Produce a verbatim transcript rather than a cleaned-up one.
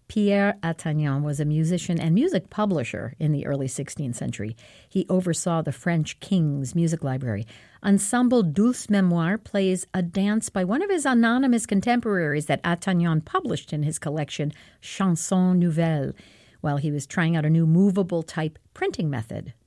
Pierre Attagnan was a musician and music publisher in the early sixteenth century. He oversaw the French king's music library. Ensemble Douce Mémoire plays a dance by one of his anonymous contemporaries that Attagnan published in his collection Chansons Nouvelles while he was trying out a new movable type printing method